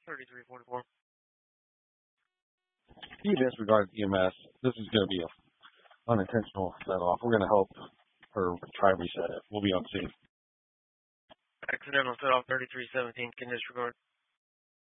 3344. You disregard EMS. This is going to be an unintentional set-off. We're going to help her try reset it. We'll be on scene. Accidental set off 3317. Can disregard.